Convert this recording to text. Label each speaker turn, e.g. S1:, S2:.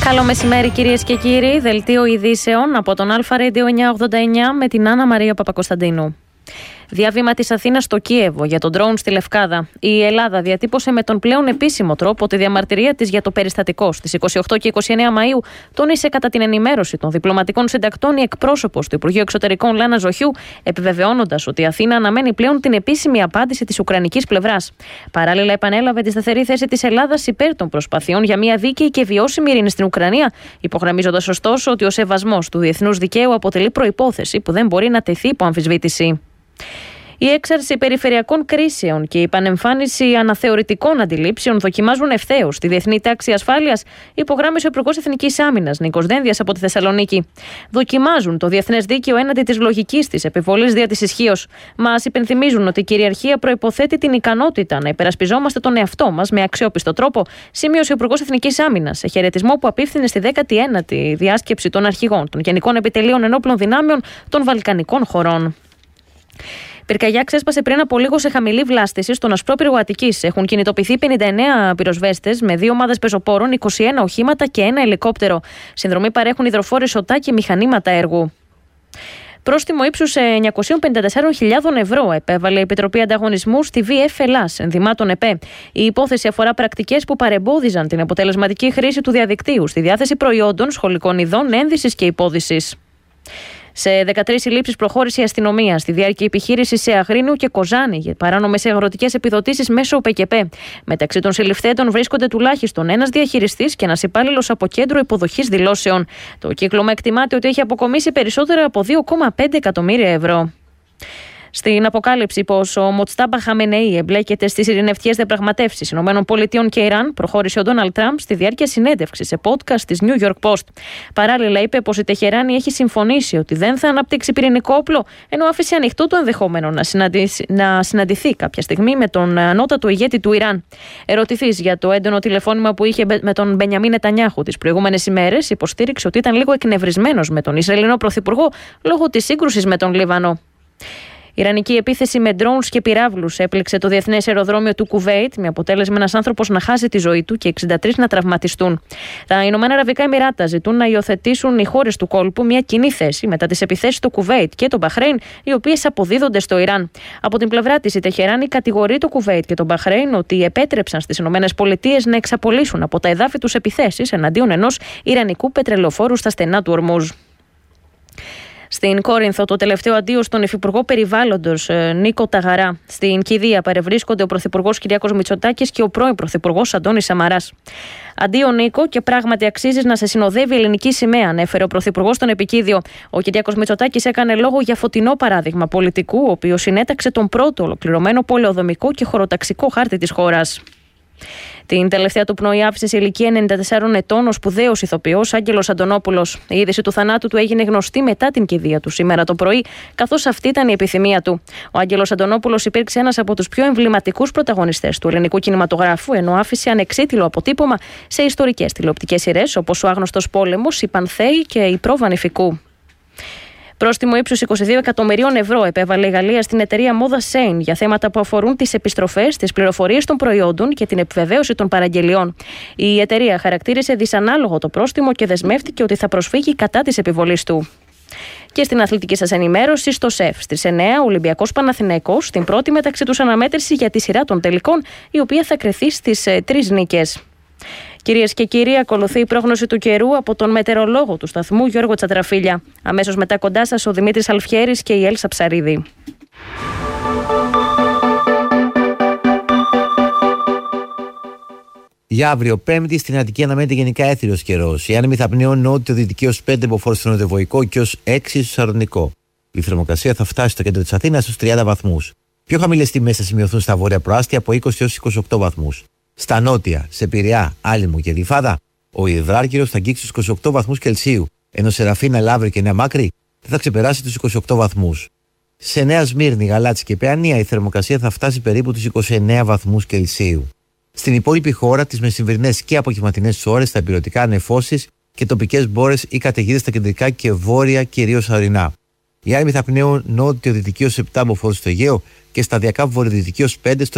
S1: Καλό μεσημέρι, κυρίες και κύριοι. Δελτίο ειδήσεων από τον Αλφα Radio 989 με την Άννα Μαρία Παπακοσταντίνου. Διάβημα της Αθήνας στο Κίεβο για τον ντρόουν στη Λευκάδα. Η Ελλάδα διατύπωσε με τον πλέον επίσημο τρόπο τη διαμαρτυρία της για το περιστατικό. Στις 28 και 29 Μαΐου τόνισε κατά την ενημέρωση των διπλωματικών συντακτών η εκπρόσωπος του Υπουργείου Εξωτερικών Λάνα Ζοχιού, επιβεβαιώνοντας ότι η Αθήνα αναμένει πλέον την επίσημη απάντηση της ουκρανικής πλευράς. Παράλληλα, επανέλαβε τη σταθερή θέση της Ελλάδας υπέρ των προσπαθειών για μια δίκαιη και βιώσιμη ειρήνη στην Ουκρανία, υπογραμμίζοντας ωστόσο ότι ο σεβασμός του διεθνούς δικαίου αποτελεί προϋπόθεση που δεν μπορεί να τεθεί υπό αμφισβήτηση. Η έξαρση περιφερειακών κρίσεων και η επανεμφάνιση αναθεωρητικών αντιλήψεων δοκιμάζουν ευθέως τη διεθνή τάξη ασφάλειας, υπογράμμισε ο Υπουργός Εθνικής Άμυνας Νίκος Δένδιας από τη Θεσσαλονίκη. Δοκιμάζουν το διεθνές δίκαιο έναντι της λογικής της επιβολής δια της ισχύως. Μας υπενθυμίζουν ότι η κυριαρχία προϋποθέτει την ικανότητα να υπερασπιζόμαστε τον εαυτό μας με αξιόπιστο τρόπο, σημείωσε ο Υπουργός Εθνικής Άμυνας σε χαιρετισμό που απίφθινε στη 19η διάσκεψη των αρχηγών των Γενικών Επιτελείων Ενόπλων Δυνάμεων των Βαλκανικών χωρών. Πυρκαγιά ξέσπασε πριν από λίγο σε χαμηλή βλάστηση στον Ασπρόπυργο Αττικής. Έχουν κινητοποιηθεί 59 πυροσβέστες με 2 ομάδες πεζοπόρων, 21 οχήματα και 1 ελικόπτερο. Συνδρομή παρέχουν υδροφόροι σωτά και μηχανήματα έργου. Πρόστιμο ύψους 954.000 ευρώ επέβαλε η Επιτροπή Ανταγωνισμού στη VF Ελλάς, ενδυμάτων ΕΠΕ. Η υπόθεση αφορά πρακτικές που παρεμπόδιζαν την αποτελεσματική χρήση του διαδικτύου στη διάθεση προϊόντων, σχολικών ειδών, ένδυσης και υπόδυσης. Σε 13 συλλήψεις προχώρησε η αστυνομία στη διάρκεια επιχείρησης σε Αγρίνου και Κοζάνη για παράνομες αγροτικές επιδοτήσεις μέσω ΟΠΕΚΕΠΕ. Μεταξύ των συλληφθέντων βρίσκονται τουλάχιστον ένας διαχειριστής και ένας υπάλληλος από κέντρο υποδοχής δηλώσεων. Το κύκλωμα εκτιμάται ότι έχει αποκομίσει περισσότερα από 2,5 εκατομμύρια ευρώ. Στην αποκάλυψη πως ο Μοτστάμπα Χαμενεή εμπλέκεται στις ειρηνευτικές διαπραγματεύσεις ΗΠΑ και Ιράν, προχώρησε ο Ντόναλντ Τραμπ στη διάρκεια συνέντευξης σε podcast της New York Post. Παράλληλα, είπε πως η Τεχεράνη έχει συμφωνήσει ότι δεν θα αναπτύξει πυρηνικό όπλο, ενώ άφησε ανοιχτό το ενδεχόμενο να συναντηθεί κάποια στιγμή με τον ανώτατο ηγέτη του Ιράν. Ερωτηθής για το έντονο τηλεφώνημα που είχε με τον Μπενιαμίν Νετανιάχου τις προηγούμενες ημέρες, υποστήριξε ότι ήταν λίγο εκνευρισμένος με τον Ισραηλινό Πρωθυπουργό λόγω της σύγκρουσης με τον Λίβανο. Ιρανική επίθεση με ντρόουνς και πυράβλους έπληξε το διεθνές αεροδρόμιο του Κουβέιτ, με αποτέλεσμα ένας άνθρωπος να χάσει τη ζωή του και 63 να τραυματιστούν. Τα Ηνωμένα Αραβικά Εμιράτα ζητούν να υιοθετήσουν οι χώρες του κόλπου μια κοινή θέση μετά τις επιθέσεις στο Κουβέιτ και το Μπαχρέιν, οι οποίες αποδίδονται στο Ιράν. Από την πλευρά της, η Τεχεράνη κατηγορεί το Κουβέιτ και το Μπαχρέιν ότι επέτρεψαν στις ΗΠΑ να εξαπολύσουν από τα εδάφη τους επιθέσεις εναντίον ενός ιρανικού πετρελοφόρου στα στενά του Ορμούζ. Στην Κόρινθο, το τελευταίο αντίο στον Υφυπουργό Περιβάλλοντος Νίκο Ταγαρά. Στην κηδεία παρευρίσκονται ο Πρωθυπουργός Κυριάκος Μητσοτάκης και ο πρώην Πρωθυπουργός Αντώνης Σαμαράς. Αντίο Νίκο, και πράγματι αξίζει να σε συνοδεύει η ελληνική σημαία, ανέφερε ο Πρωθυπουργός στον επικίδιο. Ο Κυριάκος Μητσοτάκης έκανε λόγο για φωτεινό παράδειγμα πολιτικού, ο οποίος συνέταξε τον πρώτο ολοκληρωμένο πολεοδομικό και χωροταξικό χάρτη της χώρας. Την τελευταία του πνοή άφησε σε ηλικία 94 ετών ο σπουδαίος ηθοποιός Άγγελος Αντωνόπουλος. Η είδηση του θανάτου του έγινε γνωστή μετά την κηδεία του σήμερα το πρωί, καθώς αυτή ήταν η επιθυμία του. Ο Άγγελος Αντωνόπουλος υπήρξε ένας από τους πιο εμβληματικούς πρωταγωνιστές του ελληνικού κινηματογράφου, ενώ άφησε ανεξίτηλο αποτύπωμα σε ιστορικές τηλεοπτικές σειρές όπως Ο Άγνωστος Πόλεμος, Η Πανθέη και Η Πρόβα Νηφικού. Πρόστιμο ύψους 22 εκατομμυρίων ευρώ επέβαλε η Γαλλία στην εταιρεία μόδα Shein για θέματα που αφορούν τις επιστροφές, τις πληροφορίες των προϊόντων και την επιβεβαίωση των παραγγελιών. Η εταιρεία χαρακτήρισε δυσανάλογο το πρόστιμο και δεσμεύτηκε ότι θα προσφύγει κατά της επιβολής του. Και στην αθλητική σας ενημέρωση, στο ΣΕΦ στις 9, Ολυμπιακός Παναθηναϊκός, στην πρώτη μεταξύ τους αναμέτρηση για τη σειρά των τελικών, η οποία θα κρυθεί στις 3 νίκες. Κυρίες και κύριοι, ακολουθεί η πρόγνωση του καιρού από τον μετεωρολόγο του σταθμού Γιώργο Τσατραφίλια. Αμέσως μετά κοντά σας ο Δημήτρης Αλφιέρης και η Έλσα Ψαρίδη.
S2: Για αύριο Πέμπτη στην Αττική αναμένεται γενικά έθριος καιρός. Η άνεμη θα πνέουν νότιο-δυτική ως 5 μποφόρ στο νοτιοβοϊκό και ως 6 στο σαρδονικό. Η θερμοκρασία θα φτάσει στο κέντρο της Αθήνας στους 30 βαθμούς. Πιο χαμηλές τιμές θα σημειωθούν στα βόρεια προάστια από 20 έως 28 βαθμούς. Στα νότια, σε Πειραιά, Άλυμο και Γλυφάδα, ο υδράργυρος θα αγγίξει στους 28 βαθμούς Κελσίου, ενώ σε Ραφίνα, Λαύριο και Νέα Μάκρη δεν θα ξεπεράσει τους 28 βαθμούς. Σε Νέα Σμύρνη, Γαλάτσι και Παιανία η θερμοκρασία θα φτάσει περίπου τους 29 βαθμούς Κελσίου. Στην υπόλοιπη χώρα, τις μεσημβρινές και απογευματινές ώρες θα υπηρετικά νεφώσεις και τοπικές μπόρες ή καταιγίδες στα κεντρικά και βόρεια κυρίως ορεινά. Οι άνεμοι θα πνέουν νότιο-δυτική ως 7 μποφόρ στο Αιγαίο και σταδιακά βορειοδυτική ως 5 στο